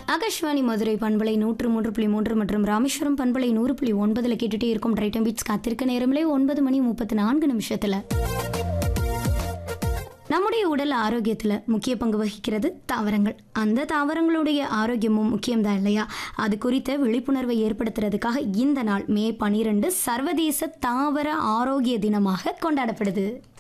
ஆகாஷ்வாணி மதுரை பண்பலை 103.3 மற்றும் ராமேஸ்வரம் பண்பலை 100.9 கேட்டுட்டே இருக்கும் ரைட் டைம் பீட்ஸ். காத்திருக்க நேரமிலே 9:34 நம்முடைய உடல் ஆரோக்கியத்தில் முக்கிய பங்கு வகிக்கிறது தாவரங்கள். அந்த தாவரங்களுடைய ஆரோக்கியமும் முக்கியம்தான் இல்லையா? அது குறித்த விழிப்புணர்வை ஏற்படுத்துறதுக்காக இந்த நாள் மே 12 சர்வதேச தாவர ஆரோக்கிய தினமாக கொண்டாடப்படுது.